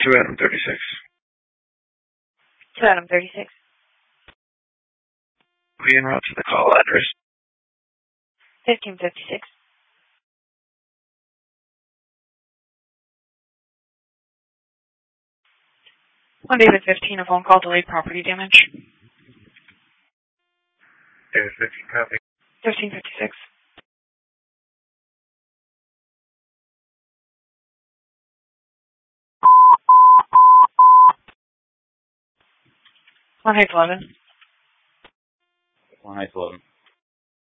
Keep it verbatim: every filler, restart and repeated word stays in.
To Adam thirty-six. To Adam thirty-six. We en route to the call address. fifteen fifty-six. On David fifteen, a phone call delayed property damage. David fifteen, copy. fifteen fifty-six. One eight eleven. One eight eleven.